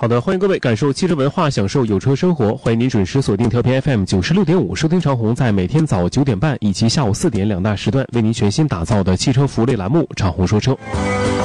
好的，欢迎各位感受汽车文化，享受有车生活。欢迎您准时锁定调频 FM 96.5，收听长虹在每天早9点半以及下午4点2大时段为您全新打造的汽车福利栏目《长虹说车》。